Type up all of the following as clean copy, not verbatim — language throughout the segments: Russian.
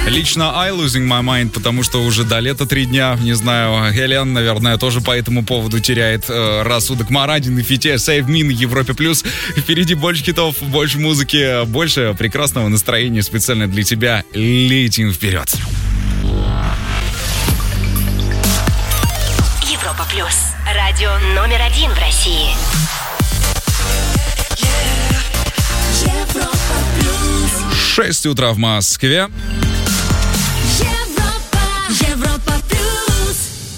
Лично I losing my mind, потому что уже до лета 3 дня, не знаю, Хелен, наверное, тоже по этому поводу теряет рассудок. Марадин и Фите, Save Me на Европе+. Впереди больше хитов, больше музыки, больше прекрасного настроения специально для тебя. Летим вперед. Европа+. Радио номер 1 в России. 6 утра в Москве. Европа плюс.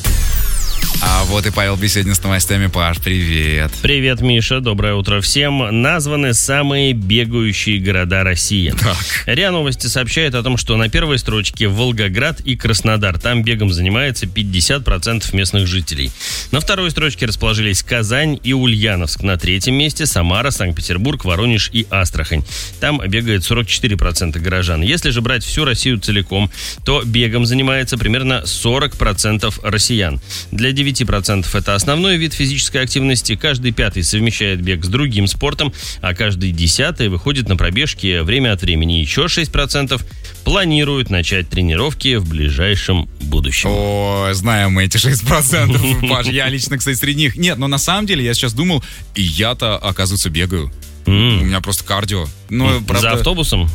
А вот и Павел Беседин с новостями. Паш, привет. Привет, Миша, доброе утро всем. Названы самые бегающие города России. Так. РИА Новости сообщает о том, что на первой строчке Волгоград и Краснодар. Там бегом занимается 50% местных жителей. На второй строчке расположились Казань и Ульяновск. На третьем месте Самара, Санкт-Петербург, Воронеж и Астрахань. Там бегает 44% горожан. Если же брать всю Россию целиком, то бегом занимается примерно 40% россиян. Для 9% это основной вид физической активности, каждый 5-й совмещает бег с другим спортом, а каждый 10-й выходит на пробежки время от времени. Еще 6% планируют начать тренировки в ближайшем будущем. О, знаем мы эти 6%, Паш, я лично, кстати, среди них. Нет, но на самом деле я сейчас думал, и я-то, оказывается, бегаю. У меня просто кардио. Но, правда... За автобусом?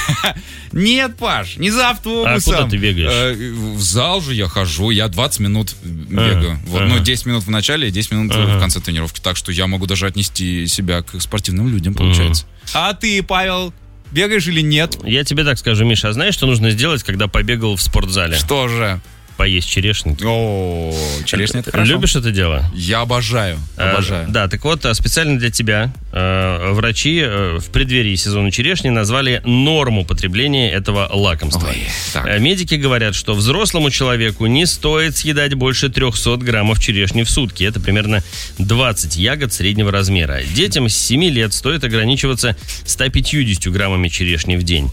Нет, Паш, не за автобусом. А куда ты бегаешь? В зал же я хожу, я 20 минут бегаю. Вот, ну, 10 минут в начале и 10 минут в конце тренировки. Так что я могу даже отнести себя к спортивным людям, получается. А ты, Павел, бегаешь или нет? Я тебе так скажу, Миша, а знаешь, что нужно сделать, когда побегал в спортзале? Что же? Поесть черешники. О, черешня — это хорошо. Любишь это дело? Я обожаю. Да, так вот, специально для тебя врачи в преддверии сезона черешни назвали норму потребления этого лакомства. Ой, так. Медики говорят, что взрослому человеку не стоит съедать больше 300 граммов черешни в сутки. Это примерно 20 ягод среднего размера. Детям с 7 лет стоит ограничиваться 150 граммами черешни в день.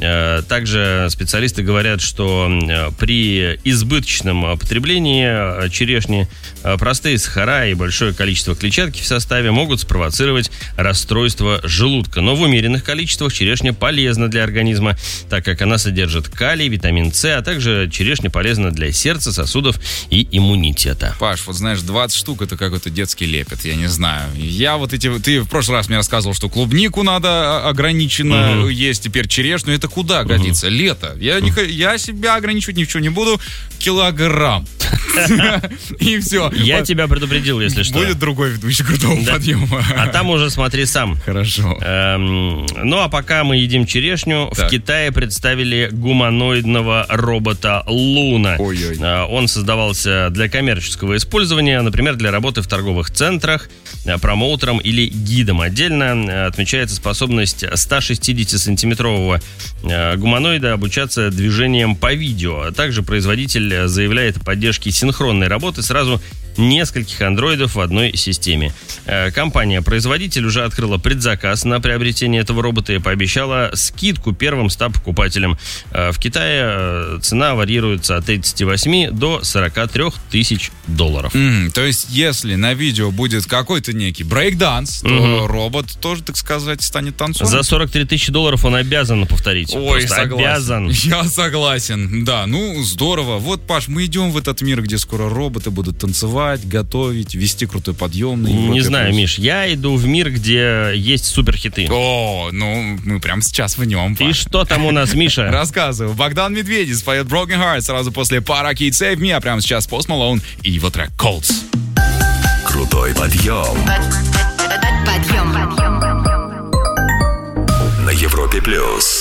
Также специалисты говорят, что при избыточном потреблении черешни простые сахара и большое количество клетчатки в составе могут спровоцировать расстройство желудка. Но в умеренных количествах черешня полезна для организма, так как она содержит калий, витамин С, а также черешня полезна для сердца, сосудов и иммунитета. Паш, вот знаешь, 20 штук — это какой-то детский лепет, я не знаю. Я вот эти... Ты в прошлый раз мне рассказывал, что клубнику надо ограниченно есть, теперь черешню. Это куда годится? Лето. Я себя ограничивать ничего не буду. Килограмм. И все. Я тебя предупредил, если что. Будет другой ведущий крутого подъема. А там уже смотри сам. Хорошо. Ну, а пока мы едим черешню, в Китае представили гуманоидного робота Луна. Ой-ой. Он создавался для коммерческого использования, например, для работы в торговых центрах, промоутером или гидом. Отдельно отмечается способность 160-сантиметрового гуманоида обучаться движениям по видео. Также производитель заявляет о поддержке синхронной работы сразу нескольких андроидов в одной системе. Компания-производитель уже открыла предзаказ на приобретение этого робота и пообещала скидку первым 100 покупателям. В Китае цена варьируется от 38 до 43 тысяч долларов. То есть, если на видео будет какой-то некий брейк-данс, то робот тоже, так сказать, станет танцором? За 43 тысячи долларов он обязан повторить. Ой, просто согласен. обязан. Я согласен. Да, ну, здорово. Вот, Паш, мы идем в этот мир, где скоро роботы будут танцевать, готовить, вести крутой подъем на Европе+. Не знаю, Миш, я иду в мир, где есть суперхиты. О, ну, мы прямо сейчас в нем, Паш. И что там у нас, Миша? Рассказываю. Богдан Медведев поет Broken Heart сразу после Parakid Save Me, а прямо сейчас Post Malone и его трек Colds. Крутой подъем. Подъем. На Европе+.